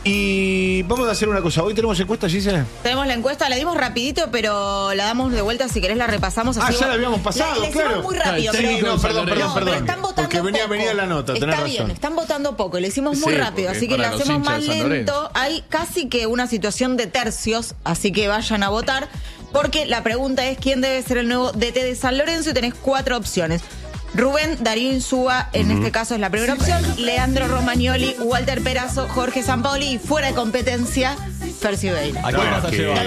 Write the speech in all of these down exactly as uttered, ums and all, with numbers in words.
Y vamos a hacer una cosa. Hoy tenemos encuesta, Gise. Tenemos la encuesta, la dimos rapidito, pero la damos de vuelta. Si querés la repasamos. Así ah, ya la habíamos pasado, la, la claro. muy rápido. Sí, pero, no, perdón, perdón, no, perdón. pero están votando Porque venía, poco. venía la nota, tenés Está razón. bien, están votando poco. Lo hicimos muy Sí, rápido, así que lo para los hacemos hinchas más de San lento. Lorenzo. Hay casi que una situación de tercios, así que vayan a votar. Porque la pregunta es quién debe ser el nuevo D T de San Lorenzo y tenés cuatro opciones. Rubén Darío Insúa, en uh-huh. este caso es la primera opción. Leandro Romagnoli, Walter Perazo, Jorge Sampaoli y fuera de competencia, Fer Silveira. ¿A quién vas a llevar?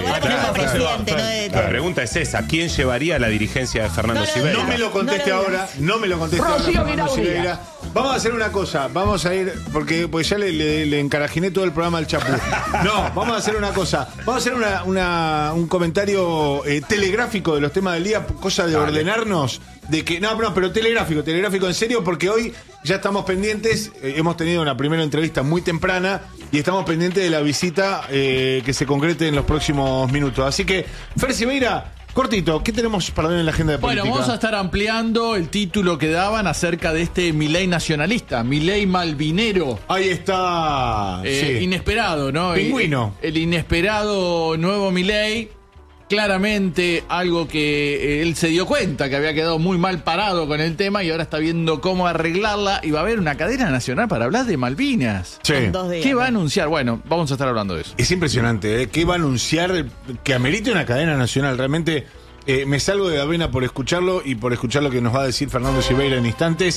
La pregunta es esa: ¿quién llevaría la dirigencia de Fernando no, no, Silveira? No me lo conteste no, no, ahora, no me lo conteste Rocío ahora, Fernando Miraudia. Silveira. Vamos a hacer una cosa, vamos a ir, porque, porque ya le, le, le encarajiné todo el programa al Chapú. No, vamos a hacer una cosa, vamos a hacer una, una, un comentario eh, telegráfico de los temas del día, cosa de Dale. ordenarnos, de que, no, no, pero telegráfico, telegráfico en serio, porque hoy ya estamos pendientes, eh, hemos tenido una primera entrevista muy temprana y estamos pendientes de la visita eh, que se concrete en los próximos minutos. Así que, Fer Silveira, cortito, ¿qué tenemos para ver en la agenda de política? Bueno, vamos a estar ampliando el título que daban acerca de este Milei nacionalista, Milei Malvinero. Ahí está. Eh, sí. Inesperado, ¿no? Pingüino. El, el inesperado nuevo Milei. Claramente algo que eh, él se dio cuenta que había quedado muy mal parado con el tema y ahora está viendo cómo arreglarla y va a haber una cadena nacional para hablar de Malvinas. Sí. ¿Qué va a anunciar? Bueno, vamos a estar hablando de eso. Es impresionante, ¿eh? ¿Qué va a anunciar que amerite una cadena nacional? Realmente eh, me salgo de la vena por escucharlo y por escuchar lo que nos va a decir Fernando Silveira en instantes.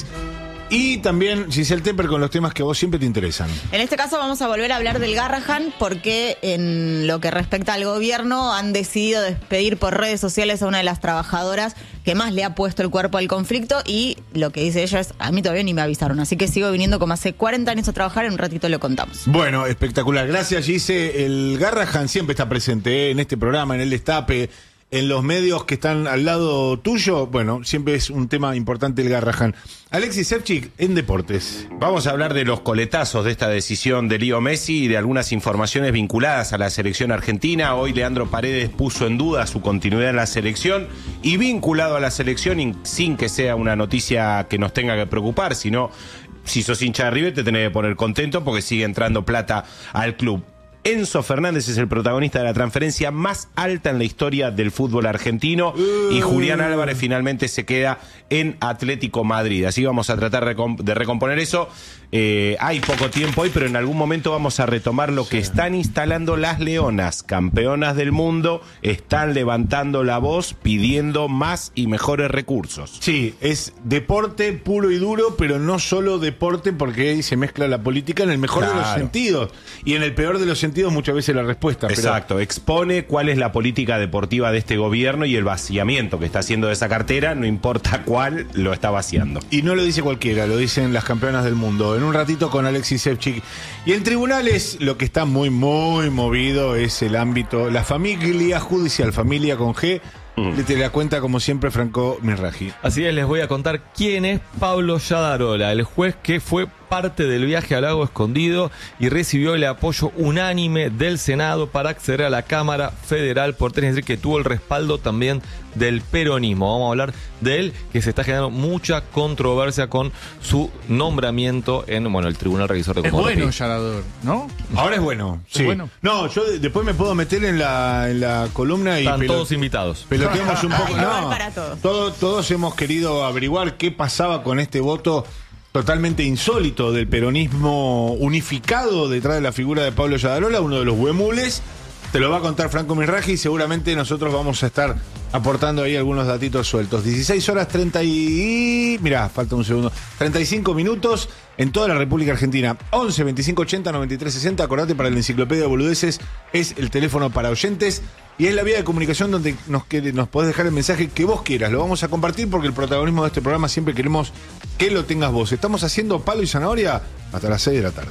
Y también Giselle Temper con los temas que a vos siempre te interesan. En este caso vamos a volver a hablar del Garrahan porque en lo que respecta al gobierno han decidido despedir por redes sociales a una de las trabajadoras que más le ha puesto el cuerpo al conflicto y lo que dice ella es, a mí todavía ni me avisaron, así que sigo viniendo como hace cuarenta años a trabajar, en un ratito lo contamos. Bueno, espectacular. Gracias, Gise. El Garrahan siempre está presente, ¿eh? En este programa, en el Destape, en los medios que están al lado tuyo. Bueno, siempre es un tema importante el Garrahan. Alexis Sevchik, en Deportes. Vamos a hablar de los coletazos de esta decisión de Leo Messi y de algunas informaciones vinculadas a la selección argentina. Hoy Leandro Paredes puso en duda su continuidad en la selección y vinculado a la selección sin que sea una noticia que nos tenga que preocupar, sino si sos hincha de River te tenés que poner contento porque sigue entrando plata al club. Enzo Fernández es el protagonista de la transferencia más alta en la historia del fútbol argentino uh. y Julián Álvarez finalmente se queda en Atlético Madrid. Así vamos a tratar de recomponer eso. Eh, hay poco tiempo hoy, pero en algún momento vamos a retomar lo que están instalando las Leonas, campeonas del mundo, están levantando la voz pidiendo más y mejores recursos. Sí, es deporte puro y duro, pero no solo deporte porque ahí se mezcla la política en el mejor claro. de los sentidos y en el peor de los sentidos muchas veces la respuesta. Exacto, pero... expone cuál es la política deportiva de este gobierno y el vaciamiento que está haciendo de esa cartera, no importa cuál lo está vaciando. Y no lo dice cualquiera, lo dicen las campeonas del mundo. En un ratito con Alexis Sevchik. Y en tribunales lo que está muy, muy movido es el ámbito, la familia judicial, familia con G. Mm. Te la cuenta como siempre Franco Mirraji. Así es, les voy a contar quién es Pablo Yadarola, el juez que fue parte del viaje al Lago Escondido y recibió el apoyo unánime del Senado para acceder a la Cámara Federal por tener, es decir, que tuvo el respaldo también del peronismo. Vamos a hablar de él, que se está generando mucha controversia con su nombramiento en, bueno, el Tribunal Revisor de Comodato. Es bueno Yarador, ¿no? Ahora es bueno, ¿Es sí. bueno? No, yo de, después me puedo meter en la, en la columna y... Están pelot- todos invitados. Peloteamos un poco. No, para todos. Todo, todos hemos querido averiguar qué pasaba con este voto totalmente insólito del peronismo unificado detrás de la figura de Pablo Yadarola, uno de los huemules. Te lo va a contar Franco Mirraji y seguramente nosotros vamos a estar aportando ahí algunos datitos sueltos. dieciséis horas treinta y... Mirá, falta un segundo. treinta y cinco minutos en toda la República Argentina. once, veinticinco, ochenta, noventa y tres, sesenta. Acordate, para la Enciclopedia de Boludeces es el teléfono para oyentes y es la vía de comunicación donde nos, nos podés dejar el mensaje que vos quieras. Lo vamos a compartir porque el protagonismo de este programa siempre queremos que lo tengas vos. Estamos haciendo Palo y Zanahoria hasta las seis de la tarde.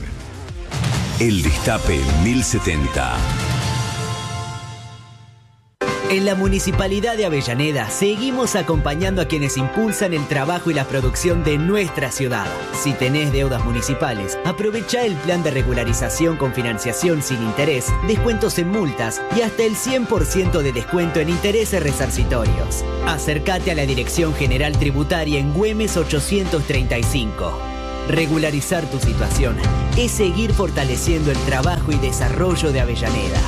El Destape mil setenta. En la Municipalidad de Avellaneda seguimos acompañando a quienes impulsan el trabajo y la producción de nuestra ciudad. Si tenés deudas municipales, aprovecha el plan de regularización con financiación sin interés, descuentos en multas y hasta el cien por ciento de descuento en intereses resarcitorios. Acércate a la Dirección General Tributaria en Güemes ochocientos treinta y cinco. Regularizar tu situación es seguir fortaleciendo el trabajo y desarrollo de Avellaneda.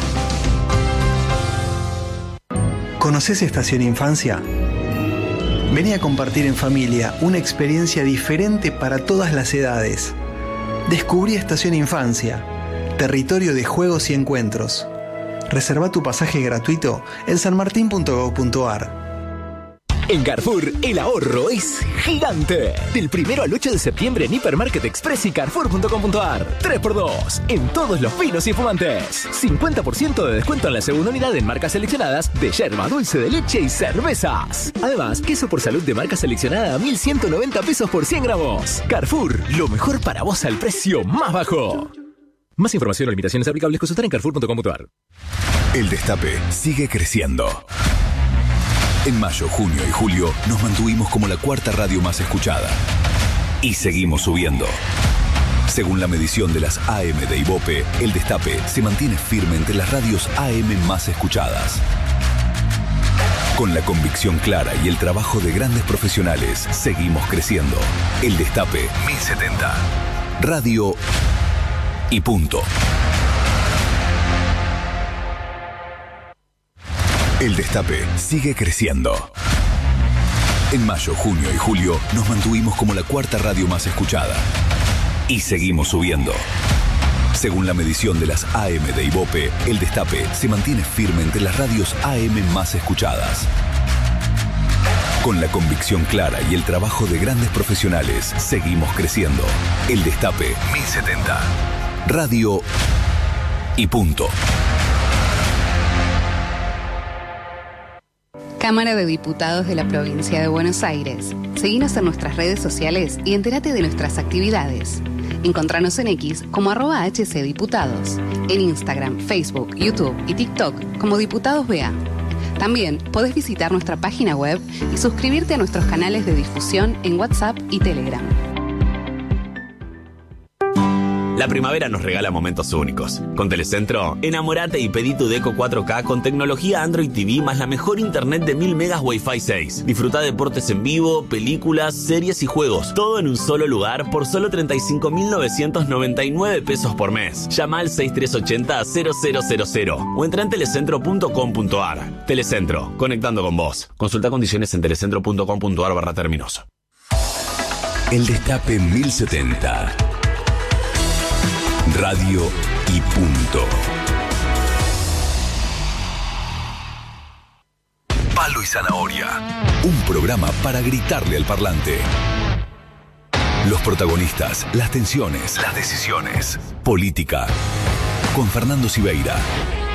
¿Conoces Estación Infancia? Vení a compartir en familia una experiencia diferente para todas las edades. Descubrí Estación Infancia, territorio de juegos y encuentros. Reserva tu pasaje gratuito en sanmartin punto gob punto ar. En Carrefour, el ahorro es gigante. Del primero al ocho de septiembre en Hipermarket Express y carrefour punto com punto ar. tres por dos en todos los vinos y espumantes. cincuenta por ciento de descuento en la segunda unidad en marcas seleccionadas de yerba, dulce de leche y cervezas. Además, queso por salud de marca seleccionada a mil ciento noventa pesos por cien gramos. Carrefour, lo mejor para vos al precio más bajo. Más información o limitaciones aplicables consultar en carrefour punto com punto ar. El Destape sigue creciendo. En mayo, junio y julio nos mantuvimos como la cuarta radio más escuchada. Y seguimos subiendo. Según la medición de las A M de Ibope, El Destape se mantiene firme entre las radios A M más escuchadas. Con la convicción clara y el trabajo de grandes profesionales, seguimos creciendo. El Destape mil setenta. Radio y punto. El Destape sigue creciendo. En mayo, junio y julio nos mantuvimos como la cuarta radio más escuchada. Y seguimos subiendo. Según la medición de las A M de Ibope, El Destape se mantiene firme entre las radios A M más escuchadas. Con la convicción clara y el trabajo de grandes profesionales, seguimos creciendo. El Destape mil setenta. Radio y punto. Cámara de Diputados de la Provincia de Buenos Aires. Seguinos en nuestras redes sociales y entérate de nuestras actividades. Encontranos en X como arroba hcdiputados, en Instagram, Facebook, YouTube y TikTok como Diputados B A. También podés visitar nuestra página web y suscribirte a nuestros canales de difusión en WhatsApp y Telegram. La primavera nos regala momentos únicos. Con Telecentro, enamorate y pedí tu Deco cuatro K con tecnología Android T V más la mejor internet de mil megas Wi-Fi seis. Disfruta deportes en vivo, películas, series y juegos. Todo en un solo lugar por solo treinta y cinco mil novecientos noventa y nueve pesos por mes. Llama al seis tres ocho cero cero cero cero cero o entra en telecentro punto com punto ar. Telecentro, conectando con vos. Consulta condiciones en telecentro punto com punto ar barra términos. El Destape mil setenta. Radio y punto. Palo y Zanahoria. Un programa para gritarle al parlante. Los protagonistas, las tensiones, las decisiones. Política. Con Fernando Siveira.